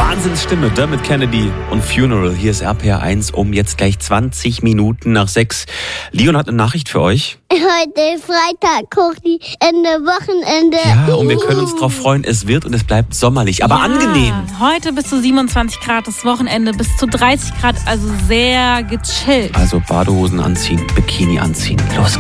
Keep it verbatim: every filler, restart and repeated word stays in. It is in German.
Wahnsinnsstimme, Dermot Kennedy und Funeral. Hier ist R P R eins um jetzt gleich zwanzig Minuten nach sechs. Leon hat eine Nachricht für euch. Heute Freitag, Kochi, Ende Wochenende. Ja, und wir können uns drauf freuen, es wird und es bleibt sommerlich, aber ja, angenehm. Heute bis zu siebenundzwanzig Grad, das Wochenende bis zu dreißig Grad, also sehr gechillt. Also Badehosen anziehen, Bikini anziehen, los geht's.